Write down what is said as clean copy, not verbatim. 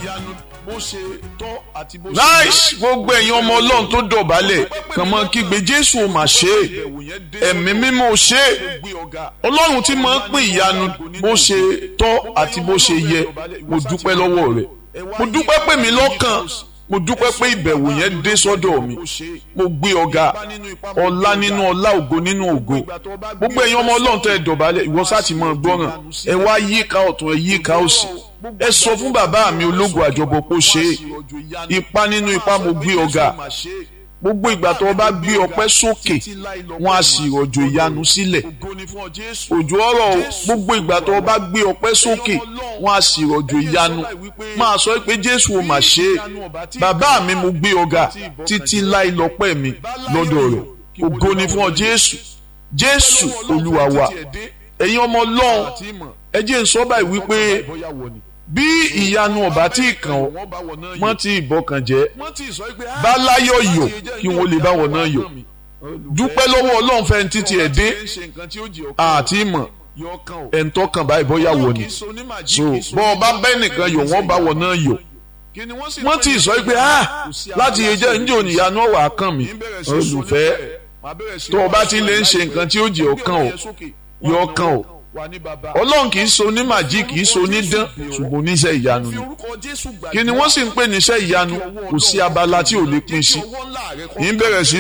nice gbogbo ẹ̀yin ọmọ ọlọ́run tó dọ̀bálẹ̀ kàn mọ́ kígbe jésù ò mà ṣe é ẹ̀mí mímọ́ ò ṣe é ọlọ́run tí máa ń pín ìyanu bó ṣe tọ́ àti bó ṣe yẹ mo dúpẹ́ lọ́wọ́ rẹ̀ mo dúpẹ́ pé mi lọ́kàn mo dúpẹ́ pé ìbẹ̀wò yẹn dé sọ́dọ̀ mi mo gbé ọ̀gá ọlá nínú ọlá ògo nínú ògo gbogbo ẹ̀yin ọmọ ọlọ́run tó ẹ dọ̀bálẹ̀ ìwọ sáà ti máa gbọ́ràn ẹ wá yíká ọ̀tún ẹ yíká òsì ẹ sọ fún bàbá mi ológun àjọbọ kó ṣe é ipá nínú ipá mo gbé ọ̀gá gbogbo ìgbà tó o bá gbé ọpẹ́ sókè wọn á sì rọ̀jò ìyanu sílẹ̀ òjò ọ̀rọ̀ gbogbo ìgbà tó o bá gbé ọpẹ́ sókè wọn á sì rọ̀jò ìyanu máa sọ pé jésù ò mà ṣe é bàbá mi mo gbé ọ̀gá títí láì lọ́pẹ́ mi lọ́dọ̀ rẹ̀ ògo ni fún ọ jésù jésù olúwa wa ẹ̀yin ọmọ ọlọ́run ẹ jẹ́ n sọ báyìí wípé bí ìyanu ọba tí kàn ọ́ mọ́ tí ìbọkàn jẹ́ bá láyọ̀ yọ̀ kí wọ́n lè bá wọn náà yọ̀ dúpẹ́ lọ́wọ́ ọlọ́run fẹ́ títí ẹ̀ dé àti ìmọ̀ ẹ̀ ń tọ́kàn báyìí bóyá wọ̀ ni so bọ́ ọba bẹ́ẹ̀ nìkan yọ̀ wọ́n bá wọn náà yọ̀ wọ́n ti sọ pé láti yẹ jẹ́ ǹjẹ́ òníyanu ọ̀wà kàn mí olùfẹ́ tó o bá ti lè ń ṣe nǹkan tí ó jẹ́ ọkàn ọ̀ yọ ọkàn ọ̀ ọlọ́run kì í so ní màjí kì í so ní dán ṣùgbọ́n oníṣẹ́ ìyanu ni kí ni wọ́n sì ń pè níṣẹ́ ìyanu kò sí abala tí ò lè pín sí ní bẹ̀rẹ̀ sí